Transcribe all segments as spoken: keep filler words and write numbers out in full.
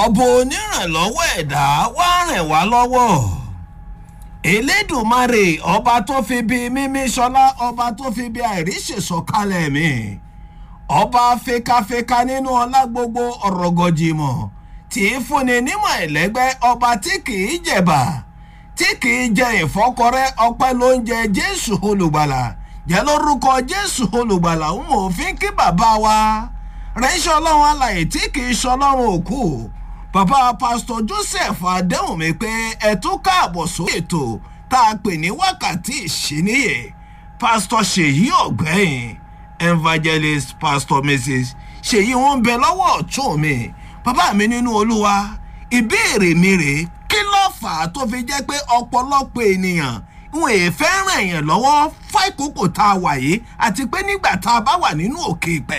ọba onírànlọ́wọ́ ẹ̀dá wá ràn wá lọ́wọ́. Elédùmarè ọba tó fi bí mímí ṣọlá, ọba tó fi bí àìríṣẹ́ sọ̀kalẹ̀ mi, ọba fekafeka nínú ọlá gbogbo ọ̀rọ̀gọ̀jìmọ̀ tí í fúnni nímọ̀ ẹ̀lẹ́gbẹ́, ọba tí kìí jẹ̀bà tí kìí jẹ ìfọ́kọrẹ́, ọpẹ́ ló ń jẹ Jésù olùgbàlà. Jẹ́ lórúkọ Jésù olùgbàlà ń mọ̀ òfin kí bàbá wa ránṣẹ́ ọlọ́run alààyè tí kìí ṣọlọ́run òkú, bàbá pásítọ̀ Joseph Adéhùnmí, pé ẹ tún káàbọ̀ sórí ètò tá a pè ní wákàtí ìṣíníyè. Pásítọ̀ Ṣèyí Ọ̀gbẹ́yìn, evangelist Pastor Missus Ṣèyí, wọ́n ń bẹ lọ́wọ́ ọ̀tún mi. Bàbá mi nínú Olúwa, ìbéèrè mi rèé, kí ló fà á tó fi jẹ́ pé ọ̀pọ̀lọpọ̀ ènìyàn wọn èè fẹ́ ràn yàn lọ́wọ́ fáìkókò tá a wà yìí, àti pé nígbà tá a bá wà nínú òkè ìpẹ́?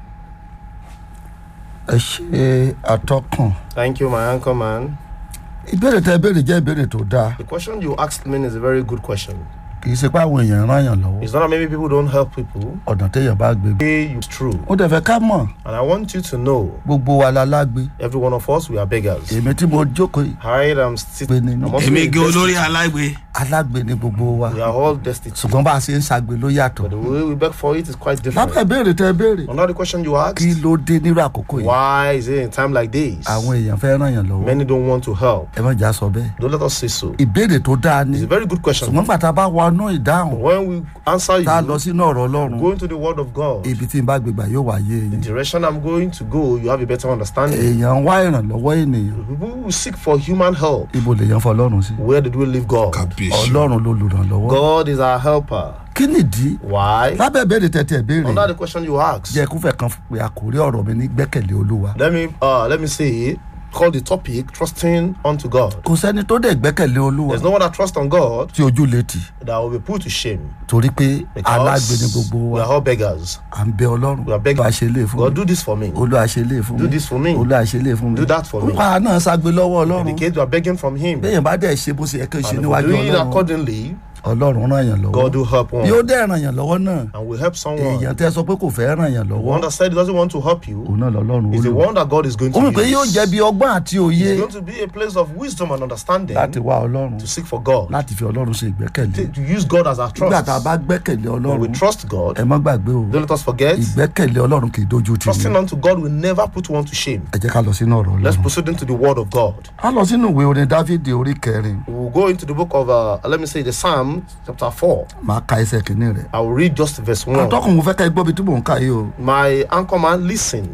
Ẹ ṣe atọ́kùn. Thank you, my anchor man. Ìbéèrè tẹ́ ìbéèrè jẹ́ ìbéèrè tó dáa. The question you asked me is a very good question. Kì í ṣe pé àwọn èèyàn ràn yàn lọ́wọ́. It's not that maybe people don't help people. Ọ̀nà téèyàn bá gbé. It's true. Ó dẹ̀ fẹ́ ká mọ̀. And I want you to know. Gbogbo wa la lágbé. Every one of us, we are beggars. Èmi tí mo jókòó yìí. I am sitting. Èmi gé olórí alágbe. Alágbe ni gbogbo wa. We are all destitute. Ṣùgbọ́n bá a ṣe ń ṣagbe ló yàtọ̀. But the way we beg for it is quite different. Lábẹ́ ìbéèrè tẹ́ ìbéèrè. Another question you asked. Kí ló dé nírú àkókò yìí? Why is it in time like this? Àwọn èèyàn fẹ́ ràn yàn lọ́wọ́. Many don't want to help. Ẹ má jà sọ bẹ́ẹ̀. Don't let us say so. Ìbéèrè tó dáa ni. It's a very good question. Ṣùgbọ́n gbàtà bá wọnú ìdáhùn. When we answer you, tá a lọ sínú ọ̀rọ̀ Ọlọ́run. Go into the word of God. Ibi tí n bá gbégbà yóò wá yé The yín. direction I'm going to go, you have a better understanding. Èèyàn wá ìrànlọ́wọ́ ènìyàn. People who seek for human help. Ibo lèèyàn fọ Ọlọ́run sí. Where did we leave God? Ọlọ́run ló lùrànlọ́wọ́. God is our helper. Kí nìdí? Why? Lábẹ́ ìbéèrè tẹ̀tẹ̀ béèrè. Under the question you asked. Jẹ́ kó fẹ́ kan pé àkórí ọ̀rọ̀ mi ní gbẹ́kẹ̀lé Olúwa. Let me uh, let me say, call the topic trusting unto God. Kò sẹ́ni tó dẹ̀ gbẹ́kẹ̀lé Olúwa. There's no one that trusts on God tí ojú létí. that will be put to shame. Torí pé alágbe ni gbogbo we are wa. all beggars. À ń bẹ Ọlọ́run. We are begging. Olúwa ṣe lè fún mi. God, do this for me. Olúwa ṣe lè fún mi. Do this for me. Olúwa ṣe lè fún mi. Do that for me. Olúwa náà ṣagbe lọ́wọ́ In the Ọlọ́run. case we are begging from Him. Béèyàn bá dẹ̀ ṣe bó ṣe yẹ kí ó ṣe And if we níwájú do it Ọlọ́run. accordingly, Ọlọ́run ràn yàn lọ́wọ́. God will help one. Bí ó dẹ̀ ràn yàn lọ́wọ́ náà. And will help someone. Èèyàn tẹ́ sọ pé kò fẹ́ ràn yàn The lọ́wọ́. one that said he doesn't want to help you Òun náà lọ́lọ́run is the Olúwa. one that God is going to Ó mọ̀ pé yóò use. jẹ́ bí ọgbọ́n àti òye. It's going to be a place of wisdom and understanding Láti wá Ọlọ́run. to seek for God. Láti fi Ọlọ́run ṣe ìgbẹ́kẹ̀lé. To use God as our Nígbà tá a trust. bá gbẹ́kẹ̀lé When we Ọlọ́run. trust God, Ẹ má gbàgbé o. don't let us forget, Ìgbẹ́kẹ̀lé Ọlọ́run kì í dojú tì trusting ní. unto God will never put one to shame. Ẹ jẹ́ ká lọ sínú ọ̀rọ̀ Let's Ọlọ́run. proceed into the word of God. A lọ sínú ìwé orin Dáfídì orí kẹrin. We will go into the book of, uh, let me say, the Psalm, chapter four. Màá ka ẹsẹ̀ kìíní rẹ̀. I will read just verse one. Àtọ́kùn mo fẹ́ ká ẹ gbọ́ bí tí mò ń kà yìí o. My anchor man, listen.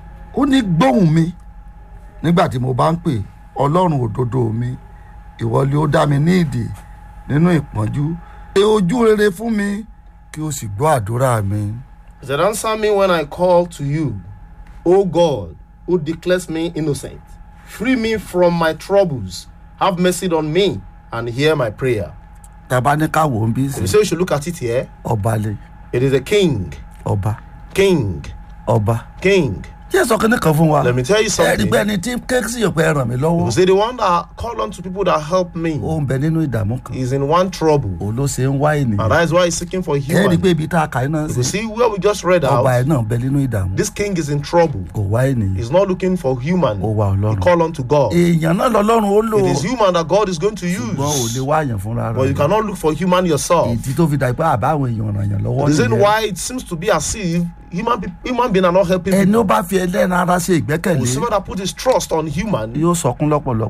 Ó ní gbóhùn mi nígbà tí mo bá ń pè Ọlọ́run òdodo mi. Ìwọ ni ó dá mi ní ìdè nínú ìpọ́njú. Ṣe ojú rere fún mi kí o sì gbọ́ àdúrà mi. He said, answer me when I call to you, O God, who declares me innocent. Free me from my troubles. Have mercy on me and hear my prayer. Tàbá ní ká wò ó ń bí You sí. say we should look at it here. Ọba lè. It is a king, Ọba. king, Ọba. king. Jẹ́ sọ kíní kan fún wa. Let me tell you Ẹ rí something. pé ẹni tí kéésì yóò pẹ́ ràn mí lọ́wọ́. You say the one that call on to people that help me Ó ń bẹ nínú ìdààmú kan. is in one trouble. Òun ló ṣe ń wá ènìyàn. And that is why he's seeking for Ẹ rí human. pé ibi tá a kà í náà You sí. see where we just read Ọba out, ẹ̀ náà bẹ nínú ìdààmú. this king is in trouble. Kò wá ènìyàn. He's not looking for human. Ó wá He Ọlọ́run. call on to God. Èèyàn náà lọ́lọ́run ó lò. It is human that God is going to use. Ṣùgbọ́n ò lè wá àyàn fúnra But you rẹ̀. cannot look for human yourself. Ìdí tó fi dà pé àbáwọn èèyàn ràn yàn lọ́wọ́ The reason nìyẹn. why it seems to be as if human, be- human beings are not helping Ẹni people. ó bá fi ẹlẹ́ran ara ṣe ìgbẹ́kẹ̀lé Whosoever that put his trust on human yóò sọkún lọ́pọ̀lọpọ̀.